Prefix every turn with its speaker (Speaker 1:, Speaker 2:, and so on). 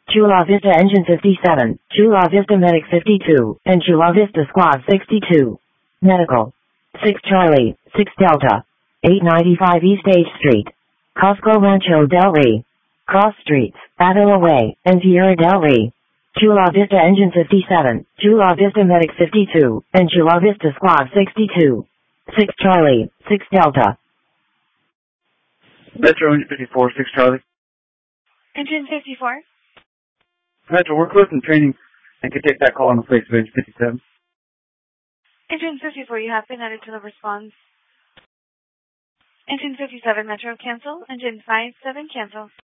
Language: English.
Speaker 1: Chula Vista Engine 57, Chula Vista Medic 52, and Chula Vista Squad 62. Medical. 6 Charlie, 6 Delta. 895 East H Street. Costco Rancho Del Rey. Cross Streets, Avila Way, and Tierra Del Rey. Chula Vista Engine 57, Chula Vista Medic 52, and Chula Vista Squad 62. 6 Charlie, 6 Delta.
Speaker 2: Metro Engine 54, 6 Charlie.
Speaker 3: Engine 54.
Speaker 2: Metro, we're close in training and can take that call on the place of Engine 57.
Speaker 3: Engine 54, you have been added to the response. Engine 57, Metro, cancel. Engine 57, cancel.